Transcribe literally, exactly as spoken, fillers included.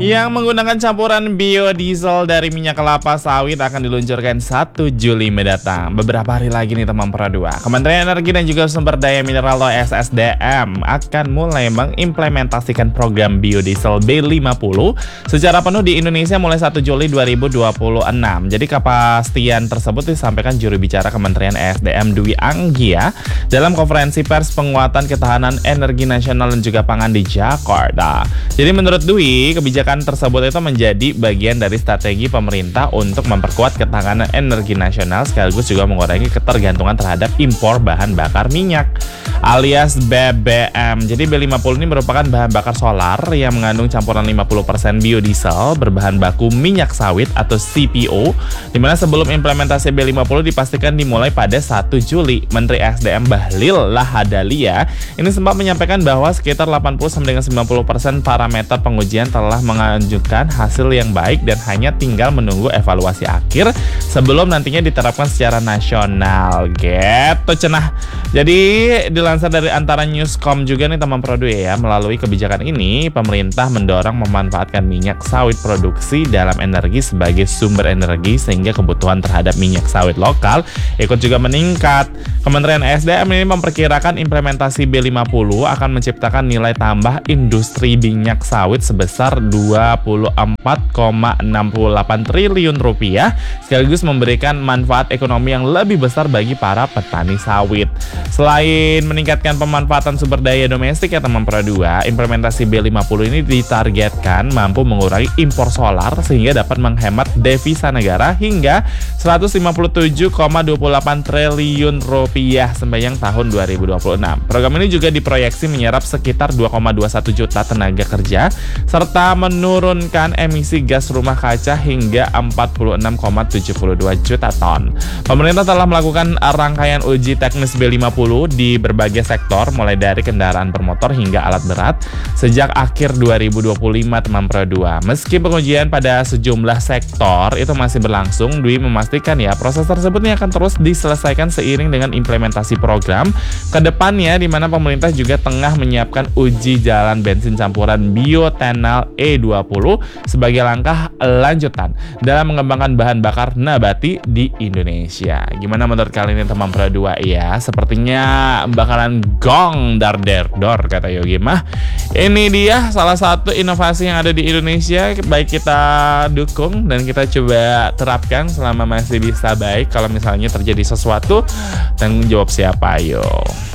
Yang menggunakan campuran biodiesel dari minyak kelapa sawit akan diluncurkan satu Juli mendatang. Beberapa hari lagi nih teman Pro dua. Kementerian Energi dan juga Sumber Daya Mineral atau S S D M akan mulai mengimplementasikan program biodiesel B lima puluh secara penuh di Indonesia mulai satu Juli dua ribu dua puluh enam. Jadi kepastian tersebut disampaikan juru bicara Kementerian E S D M Dwi Anggia dalam konferensi pers penguatan ketahanan energi nasional dan juga pangan di Jakarta. Jadi menurut Dwi, kebijakan tersebut itu menjadi bagian dari strategi pemerintah untuk memperkuat ketahanan energi nasional sekaligus juga mengurangi ketergantungan terhadap impor bahan bakar minyak alias B B M. Jadi B lima puluh ini merupakan bahan bakar solar yang mengandung campuran lima puluh persen biodiesel berbahan baku minyak sawit atau C P O, dimana sebelum implementasi B lima puluh dipastikan dimulai pada satu Juli. Menteri S D M Bahlil Lahadalia ini sempat menyampaikan bahwa sekitar delapan puluh sampai dengan sembilan puluh persen parameter pengujian telah menunjukkan hasil yang baik dan hanya tinggal menunggu evaluasi akhir sebelum nantinya diterapkan secara nasional. Gitu cenah. Jadi dilansir dari Antara Newscom juga nih teman Pro dua ya, melalui kebijakan ini pemerintah mendorong memanfaatkan minyak sawit produksi dalam energi sebagai sumber energi sehingga kebutuhan terhadap minyak sawit lokal ikut juga meningkat. Kementerian S D M ini memperkirakan implementasi B lima puluh akan menciptakan nilai tambah industri minyak sawit sebesar dua puluh empat koma enam delapan triliun rupiah sekaligus memberikan manfaat ekonomi yang lebih besar bagi para petani sawit. Selain meningkatkan pemanfaatan sumber daya domestik ya teman Pro dua, implementasi B lima puluh ini ditargetkan mampu mengurangi impor solar sehingga dapat menghemat devisa negara hingga seratus lima puluh tujuh koma dua delapan triliun rupiah sepanjang tahun dua ribu dua puluh enam. Program ini juga diproyeksi menyerap sekitar dua koma dua satu juta tenaga kerja serta menurunkan emisi gas rumah kaca hingga empat puluh enam koma tujuh dua juta ton. Pemerintah telah melakukan rangkaian uji teknis B lima puluh di berbagai sektor mulai dari kendaraan bermotor hingga alat berat sejak akhir dua ribu dua puluh lima teman Pro dua. Meski pengujian pada sejumlah sektor itu masih berlangsung, Dwi memastikan ya proses tersebut ini akan terus diselesaikan seiring dengan implementasi program ke depannya, di mana pemerintah juga tengah menyiapkan uji jalan bensin campuran bioetanol E dua puluh sebagai langkah lanjutan dalam mengembangkan bahan bakar nabati di Indonesia. Gimana menurut kalian ini teman Pro dua ya? Sepertinya bakalan gong dar der dor kata Yogi mah. Ini dia salah satu inovasi yang ada di Indonesia, baik kita dukung dan kita coba terapkan selama masih bisa baik. Kalau misalnya terjadi sesuatu, tanggung jawab siapa? Ayo.